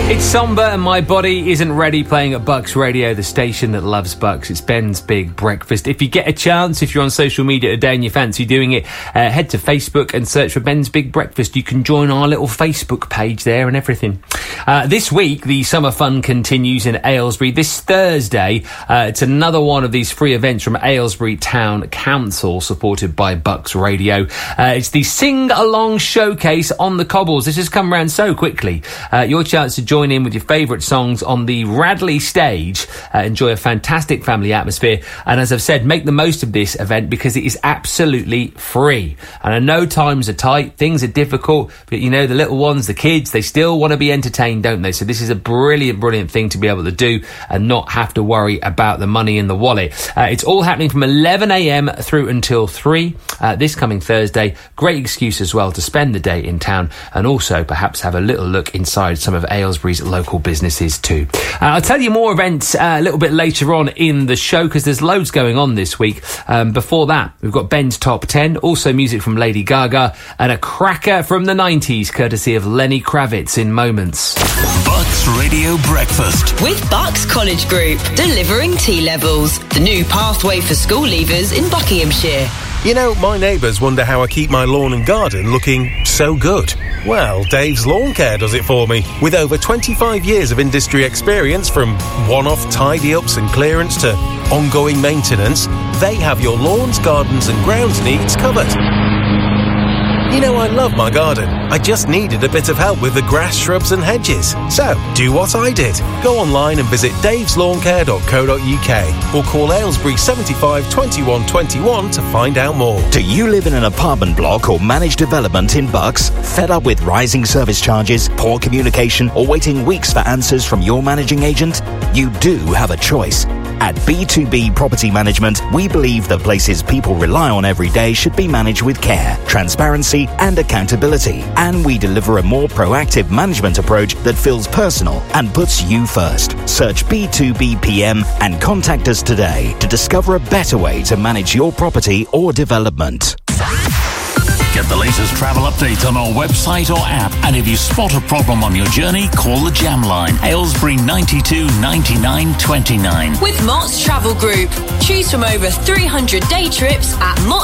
It's somber and my body isn't ready, playing at Bucks Radio, the station that loves Bucks. It's Ben's Big Breakfast. If you get a chance, if you're on social media today and you fancy doing it, head to Facebook and search for Ben's Big Breakfast. You can join our little Facebook page there and everything. This week, the summer fun continues in Aylesbury. This Thursday, it's another one of these free events from Aylesbury Town Council, supported by Bucks Radio. It's the Sing Along Showcase on the Cobbles. This has come round so quickly. Your chance to join in with your favourite songs on the Radley stage. Enjoy a fantastic family atmosphere. And as I've said, make the most of this event because it is absolutely free. And I know times are tight, things are difficult, but you know, the little ones, the kids, they still want to be entertained, don't they? So this is a brilliant thing to be able to do and not have to worry about the money in the wallet. It's all happening from 11 a.m. through until 3 this coming Thursday. Great excuse as well to spend the day in town and also perhaps have a little look inside some of Aylesbury's local businesses too. I'll tell you more events a little bit later on in the show because there's loads going on this week. Before that, we've got Ben's Top 10, also music from Lady Gaga and a cracker from the 90s courtesy of Lenny Kravitz in moments. Bucks Radio Breakfast with Bucks College Group, delivering T-levels, the new pathway for school leavers in Buckinghamshire. You know, my neighbours wonder how I keep my lawn and garden looking so good. Well, Dave's Lawn Care does it for me. With over 25 years of industry experience, from one-off tidy-ups and clearance to ongoing maintenance, they have your lawns, gardens and grounds needs covered. You know, I love my garden. I just needed a bit of help with the grass, shrubs and hedges. So, do what I did. Go online and visit daveslawncare.co.uk or call Aylesbury 75 21 21 to find out more. Do you live in an apartment block or managed development in Bucks? Fed up with rising service charges, poor communication or waiting weeks for answers from your managing agent? You do have a choice. At B2B Property Management, we believe the places people rely on every day should be managed with care, transparency and accountability. And we deliver a more proactive management approach that feels personal and puts you first. Search B2BPM and contact us today to discover a better way to manage your property or development. Get the latest travel updates on our website or app. And if you spot a problem on your journey, call the Jam Line, Aylesbury 92 99 29. With Mott's Travel Group. Choose from over 300 day trips at Mott